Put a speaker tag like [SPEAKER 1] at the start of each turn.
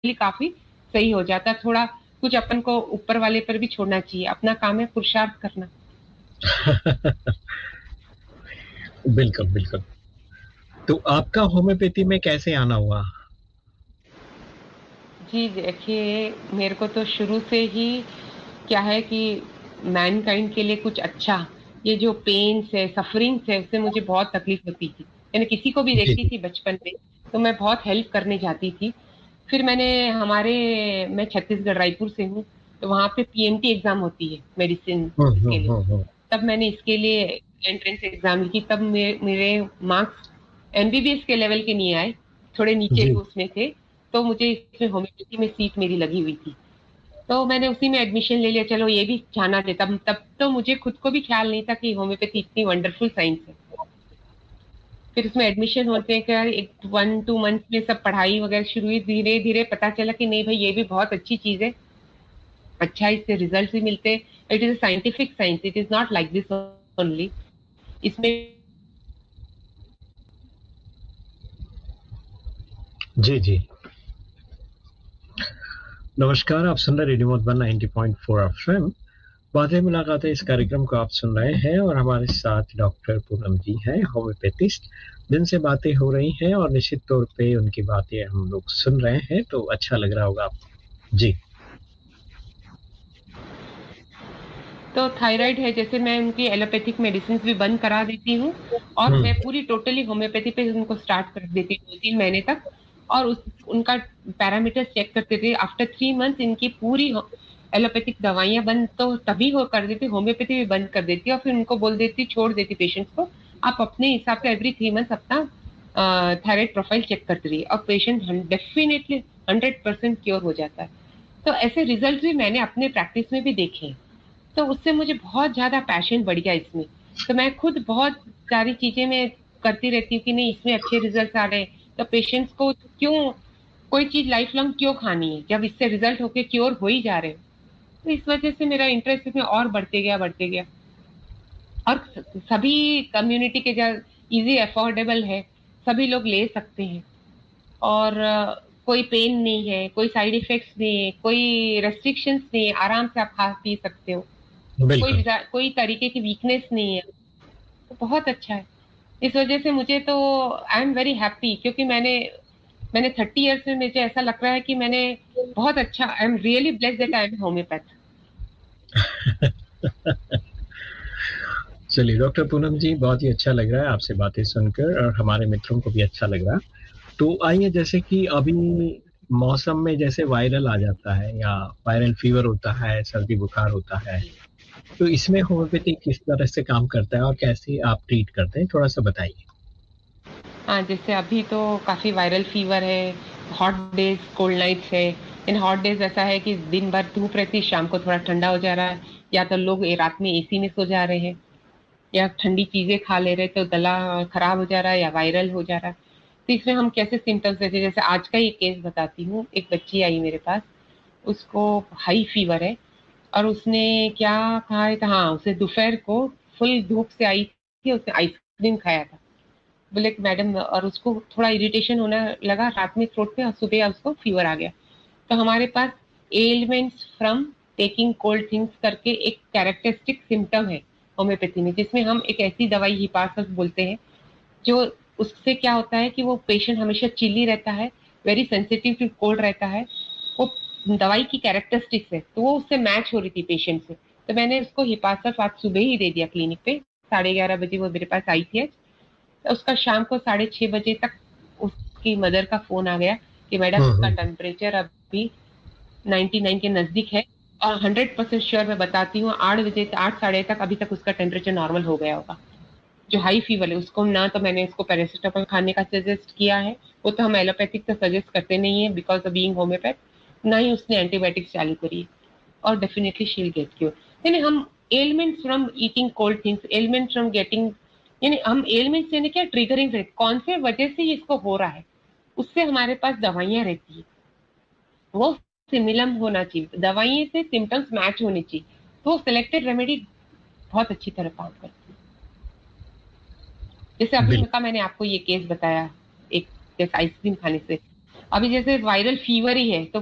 [SPEAKER 1] लिए काफी सही हो जाता है। थोड़ा कुछ अपन को ऊपर वाले पर भी छोड़ना चाहिए, अपना काम है पुरुषार्थ करना।
[SPEAKER 2] बिल्कुल बिल्कुल। तो आपका होम्योपैथी में कैसे आना हुआ?
[SPEAKER 1] जी देखिए, मेरे को तो शुरू से ही क्या है कि मैनकाइंड के लिए कुछ अच्छा, ये जो पेन्स है, सफरिंग्स है, उससे मुझे बहुत तकलीफ होती थी। मैंने किसी को भी
[SPEAKER 2] जी
[SPEAKER 1] देखती
[SPEAKER 2] जी।
[SPEAKER 1] थी बचपन में, तो मैं बहुत हेल्प करने जाती थी। फिर मैं छत्तीसगढ़ रायपुर से हूँ, तो वहाँ पे पीएमटी एग्जाम होती है मेडिसिन इसके लिए।
[SPEAKER 2] हम्म।
[SPEAKER 1] तब मैंने इसके लिए एंट्रेंस एग्जाम लिखी, तब मेरे मार्क्स एमबीबीएस के लेवल के नहीं आए, थोड़े नीचे
[SPEAKER 2] जी।
[SPEAKER 1] उसमें थे। तो मुझे इसमें होम्योपैथी में सीट मेरी लगी हुई थी, तो मैंने उसी में एडमिशन ले लिया। चलो ये भी जाना थे, तब तब तो मुझे खुद को भी ख्याल नहीं था कि होम्योपैथी इतनी वंडरफुल साइंस है। फिर उसमें एडमिशन होते हैं क्या, एक 1-2 मंथ में सब पढ़ाई वगैरह शुरू हुई, धीरे धीरे पता चला कि नहीं भाई, ये भी बहुत अच्छी चीज है, अच्छा इससे रिजल्ट भी मिलते हैं। It is a scientific science, it is not like this only. इसमें
[SPEAKER 2] जी जी। नमस्कार, आप सुन रहे रेडियो मधुबन 90.4 एफएम। बातें मुलाकातें, इस कार्यक्रम को आप सुन रहे हैं और हमारे साथ डॉक्टर पूनम जी हैं, होम्योपैथिस्ट, जिनसे बातें हो रही हैं और निश्चित तौर पे उनकी बातें हम लोग सुन रहे हैं तो अच्छा लग रहा होगा आपको। जी।
[SPEAKER 1] तो थायराइड है, जैसे मैं उनकी एलोपैथिक मेडिसिन भी बंद करा देती हूँ, और मैं
[SPEAKER 2] हम्म।
[SPEAKER 1] पूरी टोटली होम्योपैथी पे उनको स्टार्ट कर देती हूँ 2-3 महीने तक। और उनका पैरामीटर चेक करते थे, आफ्टर 3 मंथ इनकी पूरी एलोपैथिक दवाइयां बंद तो तभी हो कर देती, होम्योपैथी भी बंद कर देती, और फिर उनको बोल देती, छोड़ देती पेशेंट्स को, आप अपने हिसाब से एवरी 3 मंथ अपना थायराइड प्रोफाइल चेक करते रहिए, और पेशेंट डेफिनेटली 100% क्योर हो जाता है। तो ऐसे रिजल्ट भी मैंने अपने प्रैक्टिस में भी देखे हैं। तो उससे मुझे बहुत ज्यादा पैशन बढ़ गया इसमें। तो मैं खुद बहुत सारी चीजें मैं करती रहती हूँ कि नहीं, इसमें अच्छे रिजल्ट आ रहे हैं, तो पेशेंट्स को क्यों कोई चीज लाइफ लॉन्ग क्यों खानी है, जब इससे रिजल्ट होके क्योर हो ही जा रहे हो। तो इस वजह से मेरा इंटरेस्ट इसमें और बढ़ते गया। और सभी कम्युनिटी के जो इजी अफोर्डेबल है, सभी लोग ले सकते हैं। और कोई पेन नहीं है, कोई साइड इफेक्ट्स नहीं है, कोई रेस्ट्रिक्शंस नहीं है, आराम से आप खा पी सकते हो।
[SPEAKER 2] बिल्कुल।
[SPEAKER 1] कोई तरीके की वीकनेस नहीं है, तो बहुत अच्छा है। इस वजह से मुझे तो आई एम वेरी हैप्पी, क्योंकि मैंने 30 ईयर्स में मुझे ऐसा लग रहा है कि मैंने बहुत अच्छा, I am really blessed that I am homeopath.
[SPEAKER 2] चलिए डॉक्टर पूनम जी, बहुत ही अच्छा लग रहा है आपसे बातें सुनकर और हमारे मित्रों को भी अच्छा लग रहा है। तो आइए, जैसे कि अभी मौसम में जैसे वायरल आ जाता है या वायरल फीवर होता है, सर्दी बुखार होता है, तो इसमें होम्योपैथी किस तरह से काम करता है और कैसे आप ट्रीट करते हैं, थोड़ा सा बताइए।
[SPEAKER 1] हाँ, जैसे अभी तो काफी वायरल फीवर है, हॉट डेज कोल्ड नाइट्स है। इन हॉट डेज ऐसा है कि दिन भर धूप रहती है, शाम को थोड़ा ठंडा हो जा रहा है, या तो लोग रात में एसी में सो जा रहे हैं, या ठंडी चीजें खा ले रहे, तो गला खराब हो जा रहा है या वायरल हो जा रहा है। तो इसमें हम कैसे सिम्टम्स देते हैं, जैसे आज का ही केस बताती हूँ। एक बच्ची आई मेरे पास, उसको हाई फीवर है, और उसने क्या खाया था, हाँ, उसे दोपहर को फुल धूप से आई थी, उसने आइसक्रीम खाया था। बोले कि मैडम, और उसको थोड़ा इरिटेशन होने लगा रात में थ्रोट में, और सुबह उसको फीवर आ गया। तो हमारे पास elements from taking cold things करके एक कैरेक्टरिस्टिक सिम्टम है होम्योपैथी में, जिसमें हम एक ऐसी दवाई हिपासस बोलते हैं, जो उससे क्या होता है कि वो पेशेंट हमेशा चिल्ली रहता है, वेरी सेंसिटिव टू कोल्ड रहता है। वो दवाई की कैरेक्टरिस्टिक्स है, तो वो उससे मैच हो रही थी पेशेंट से। तो मैंने उसको हिपासस आज सुबह ही दे दिया क्लिनिक पे, 11:30 बजे वो मेरे पास आई थी। उसका शाम को 6:30 बजे तक उसकी मदर का फोन आ गया कि मैडम उसका
[SPEAKER 2] हम्म।
[SPEAKER 1] टेम्परेचर अभी 99 के नजदीक है, और 100% श्योर मैं बताती हूँ, 8 बजे, 8 साढ़े तक अभी तक उसका टेम्परेचर नॉर्मल हो गया होगा। जो हाई फीवर है उसको ना, तो मैंने उसको पैरासीटामोल खाने का सजेस्ट किया है, वो तो हम एलोपैथिक तो सजेस्ट करते नहीं है बिकॉज ऑफ बीइंग होम्योपैथ, ना ही उसने एंटीबायोटिक्स चालू करी है। और definitely she will get cure. यानी हम elements from eating cold things, elements from getting, यानी हम एलिमेंट्स यानी क्या, ट्रिगरिंग रहते, कौन से वजह से ये इसको हो रहा है, उससे हमारे पास दवाइयां रहती है। वो सिमिलम होना चाहिए, दवाइयों से सिम्टम्स मैच होने चाहिए, तो सिलेक्टेड रेमेडी बहुत अच्छी तरह काम करती है। जैसे अभी
[SPEAKER 2] बिल्कुल।
[SPEAKER 1] का मैंने आपको ये केस बताया, एक जैसे आइसक्रीम खाने से, अभी जैसे वायरल फीवर ही है तो